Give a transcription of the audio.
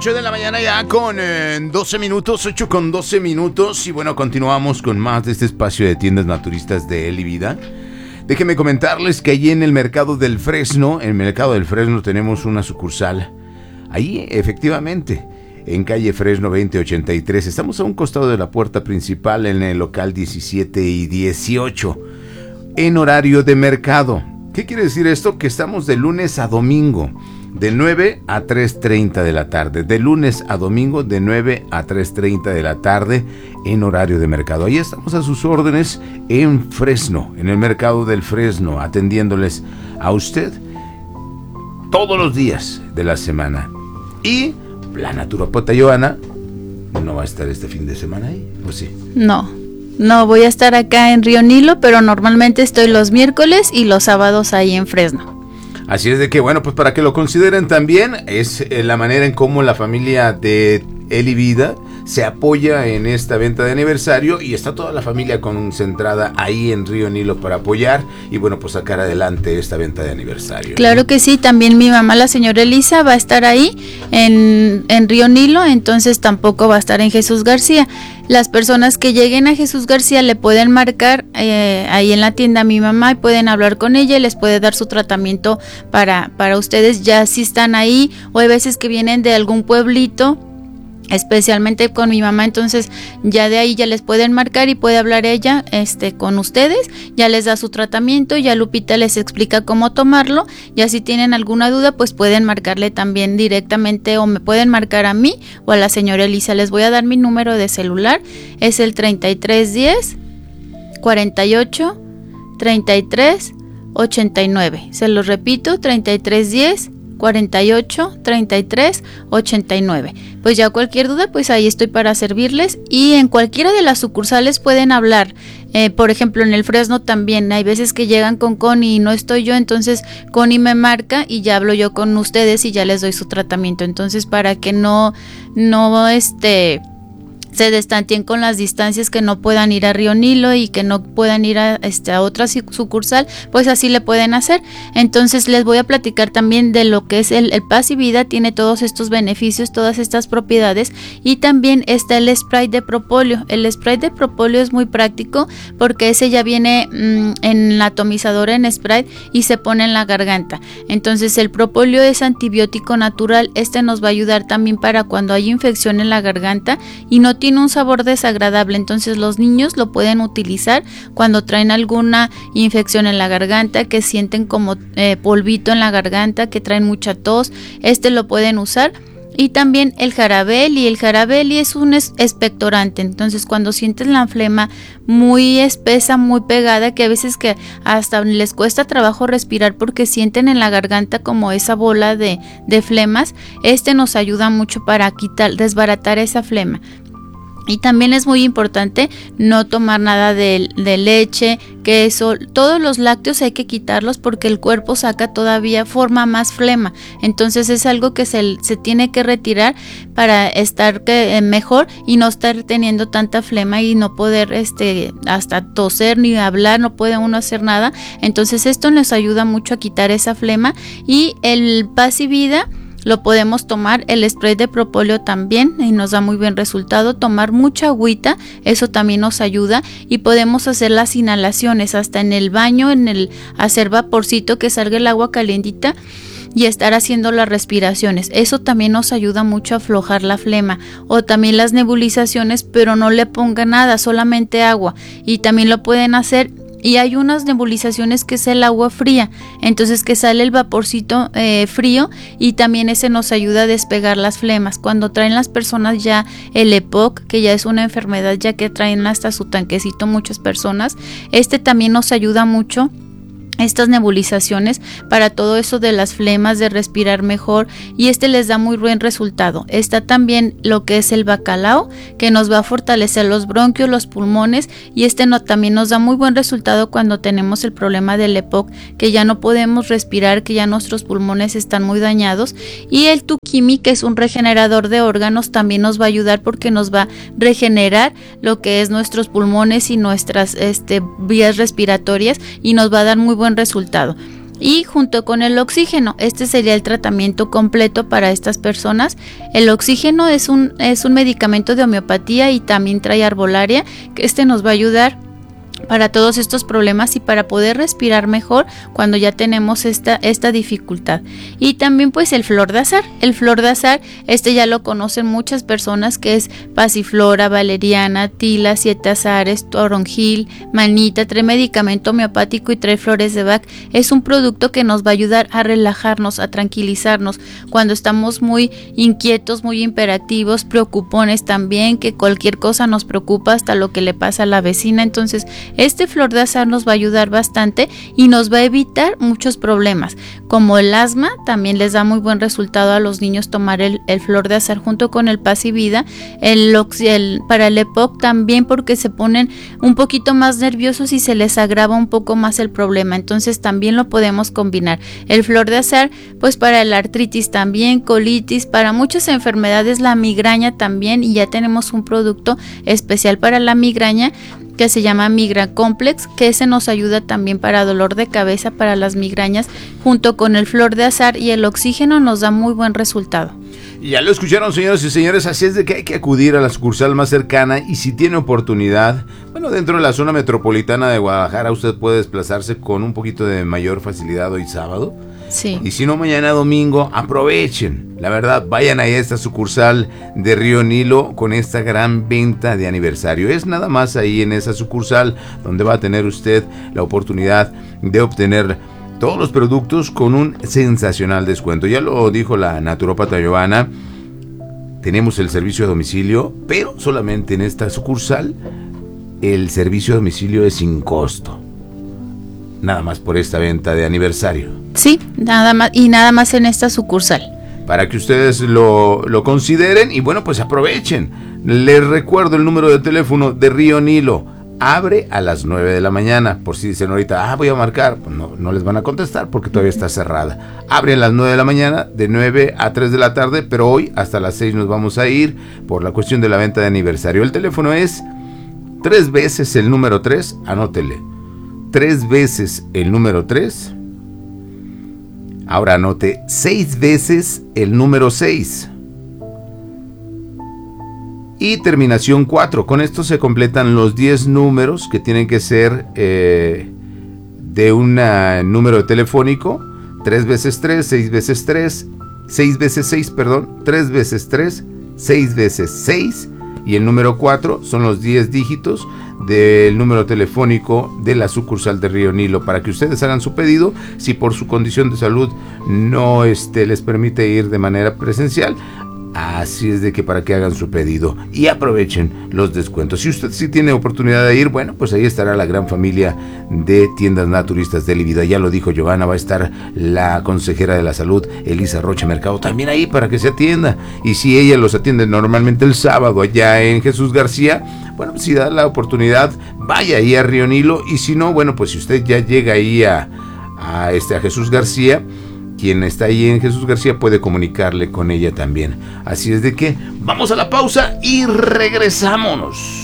8 de la mañana ya con 12 minutos, 8 con 12 minutos. Y bueno, continuamos con más de este espacio de tiendas naturistas de Eli Vida. Déjenme comentarles que allí en el Mercado del Fresno, tenemos una sucursal. Ahí, efectivamente, en calle Fresno 2083. Estamos a un costado de la puerta principal en el local 17 y 18. En horario de mercado. ¿Qué quiere decir esto? Que estamos de lunes a domingo. De 9 a 3:30 de la tarde. De lunes a domingo, de 9 a 3:30 de la tarde, en horario de mercado. Ahí estamos a sus órdenes en Fresno, en el Mercado del Fresno, atendiéndoles a usted todos los días de la semana. Y la naturópata Joana no va a estar este fin de semana ahí, ¿o sí? No, voy a estar acá en Río Nilo, pero normalmente estoy los miércoles y los sábados ahí en Fresno. Así es de que, bueno, pues para que lo consideren también, es la manera en cómo la familia de Eli Vida se apoya en esta venta de aniversario y está toda la familia concentrada ahí en Río Nilo para apoyar y, bueno, pues sacar adelante esta venta de aniversario. Claro que sí, también mi mamá, la señora Elisa, va a estar ahí en Río Nilo, entonces tampoco va a estar en Jesús García. Las personas que lleguen a Jesús García le pueden marcar ahí en la tienda a mi mamá y pueden hablar con ella y les puede dar su tratamiento para ustedes ya si están ahí, o hay veces que vienen de algún pueblito, especialmente con mi mamá, entonces ya de ahí ya les pueden marcar y puede hablar ella con ustedes, ya les da su tratamiento, ya Lupita les explica cómo tomarlo, ya si tienen alguna duda pues pueden marcarle también directamente o me pueden marcar a mí o a la señora Elisa. Les voy a dar mi número de celular, es el 3310 48 33 89, se lo repito, 3310 48 33 89. Pues ya cualquier duda, pues ahí estoy para servirles y en cualquiera de las sucursales pueden hablar. Por ejemplo, en el Fresno también hay veces que llegan con Connie y no estoy yo, entonces Connie me marca y ya hablo yo con ustedes y ya les doy su tratamiento. Entonces, para que no se destantien con las distancias, que no puedan ir a Río Nilo y que no puedan ir a otra sucursal, pues así le pueden hacer. Entonces les voy a platicar también de lo que es el Paz y Vida. Tiene todos estos beneficios, todas estas propiedades, y también está el spray de propóleo. El spray de propóleo es muy práctico porque ese ya viene en la atomizadora en spray y se pone en la garganta. Entonces el propóleo es antibiótico natural. Nos va a ayudar también para cuando hay infección en la garganta y no tiene un sabor desagradable, entonces los niños lo pueden utilizar cuando traen alguna infección en la garganta, que sienten como polvito en la garganta, que traen mucha tos, lo pueden usar. Y también el Jarabeli. El Jarabeli es un expectorante, entonces cuando sienten la flema muy espesa, muy pegada, que a veces que hasta les cuesta trabajo respirar porque sienten en la garganta como esa bola de flemas, nos ayuda mucho para desbaratar esa flema. Y también es muy importante no tomar nada de leche, queso, todos los lácteos hay que quitarlos porque el cuerpo forma más flema. Entonces es algo que se tiene que retirar para estar mejor y no estar teniendo tanta flema y no poder hasta toser ni hablar, no puede uno hacer nada. Entonces esto nos ayuda mucho a quitar esa flema. Y el Paz y Vida lo podemos tomar, el spray de propóleo también, y nos da muy buen resultado. Tomar mucha agüita, eso también nos ayuda, y podemos hacer las inhalaciones hasta en el baño, hacer vaporcito, que salga el agua calientita y estar haciendo las respiraciones. Eso también nos ayuda mucho a aflojar la flema. O también las nebulizaciones, pero no le ponga nada, solamente agua, y también lo pueden hacer. Y hay unas nebulizaciones que es el agua fría, entonces que sale el vaporcito frío, y también ese nos ayuda a despegar las flemas. Cuando traen las personas ya el EPOC, que ya es una enfermedad ya que traen hasta su tanquecito muchas personas, también nos ayuda mucho. Estas nebulizaciones para todo eso de las flemas, de respirar mejor, y les da muy buen resultado. Está también lo que es el bacalao, que nos va a fortalecer los bronquios, los pulmones, y también nos da muy buen resultado cuando tenemos el problema del EPOC, que ya no podemos respirar, que ya nuestros pulmones están muy dañados. Y el Tukimi, que es un regenerador de órganos, también nos va a ayudar porque nos va a regenerar lo que es nuestros pulmones y nuestras vías respiratorias, y nos va a dar muy buen resultado. y junto con el oxígeno. Este sería el tratamiento completo para estas personas. El oxígeno es un medicamento de homeopatía y también trae arbolaria, que nos va a ayudar para todos estos problemas y para poder respirar mejor cuando ya tenemos esta dificultad. Y también pues el flor de azar. El flor de azar, ya lo conocen muchas personas, que es pasiflora, valeriana, tila, 7 azares, toronjil, manita, trae medicamento homeopático y trae flores de Bach. Es un producto que nos va a ayudar a relajarnos, a tranquilizarnos cuando estamos muy inquietos, muy hiperactivos, preocupones también, que cualquier cosa nos preocupa, hasta lo que le pasa a la vecina. Entonces este flor de azar nos va a ayudar bastante y nos va a evitar muchos problemas, como el asma. También les da muy buen resultado a los niños tomar el flor de azar junto con el Paz y Vida. Para el EPOC también, porque se ponen un poquito más nerviosos y se les agrava un poco más el problema, entonces también lo podemos combinar. El flor de azar pues para la artritis también, colitis, para muchas enfermedades, la migraña también, y ya tenemos un producto especial para la migraña que se llama Migra Complex, que ese nos ayuda también para dolor de cabeza, para las migrañas. Junto con el flor de azar y el oxígeno nos da muy buen resultado. Ya lo escucharon, señoras y señores, así es de que hay que acudir a la sucursal más cercana, y si tiene oportunidad, bueno, dentro de la zona metropolitana de Guadalajara, usted puede desplazarse con un poquito de mayor facilidad hoy sábado. Sí. Y si no, mañana domingo, aprovechen. La verdad, vayan ahí a esta sucursal de Río Nilo con esta gran venta de aniversario. Es nada más ahí en esa sucursal donde va a tener usted la oportunidad de obtener todos los productos con un sensacional descuento. Ya lo dijo la naturópata Giovanna, tenemos el servicio a domicilio, pero solamente en esta sucursal el servicio a domicilio es sin costo. Nada más por esta venta de aniversario. Sí, nada más en esta sucursal. Para que ustedes lo consideren y bueno, pues aprovechen. Les recuerdo el número de teléfono de Río Nilo. Abre a las 9 de la mañana. Por si dicen ahorita, voy a marcar, pues no les van a contestar porque todavía está cerrada. Abre a las 9 de la mañana, de 9 a 3 de la tarde, pero hoy hasta las 6 nos vamos a ir por la cuestión de la venta de aniversario. El teléfono es 3 veces el número 3, anótele. 3 veces el número 3. Ahora anote 6 veces el número 6. Y terminación 4. Con esto se completan los 10 números que tienen que ser de un número telefónico. 3 veces 3, 6 veces 3, 6 veces 6, perdón. 3 veces 3, 6 veces 6. Y el número 4 son los 10 dígitos del número telefónico de la sucursal de Río Nilo, para que ustedes hagan su pedido. Si por su condición de salud no les permite ir de manera presencial, así es de que para que hagan su pedido y aprovechen los descuentos. Si usted sí tiene oportunidad de ir, bueno, pues ahí estará la gran familia de tiendas naturistas de Elivida. Ya lo dijo Giovanna, va a estar la consejera de la salud, Elisa Rocha Mercado, también ahí para que se atienda. Y si ella los atiende normalmente el sábado allá en Jesús García, bueno, pues si da la oportunidad, vaya ahí a Río Nilo. Y si no, bueno, pues si usted ya llega ahí a Jesús García, quien está ahí en Jesús García puede comunicarle con ella también. Así es de que vamos a la pausa y regresámonos.